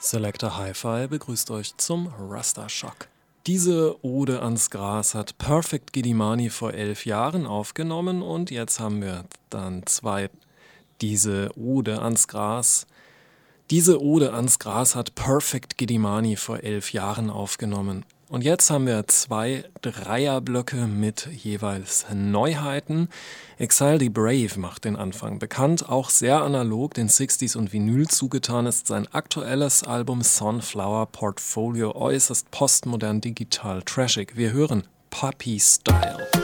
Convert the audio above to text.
Selector Hi-Fi begrüßt euch zum Rasta Shock. Diese Ode ans Gras hat Perfect Gidimani vor 11 Jahren aufgenommen und jetzt haben wir dann Diese Ode ans Gras hat Perfect Gidimani vor 11 Jahren aufgenommen. Und jetzt haben wir 2 Dreierblöcke mit jeweils Neuheiten. Exile the Brave macht den Anfang bekannt, auch sehr analog den 60s und Vinyl zugetan ist sein aktuelles Album Sunflower Portfolio äußerst postmodern, digital, trashig. Wir hören Puppy Style.